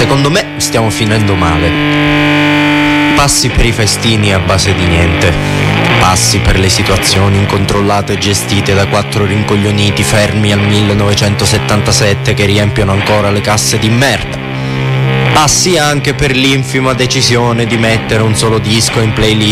Secondo me stiamo finendo male. Passi per i festini a base di niente. Passi per le situazioni incontrollate gestite da 4 rincoglioniti fermi al 1977 che riempiono ancora le casse di merda. Passi anche per l'infima decisione di mettere un solo disco in playlist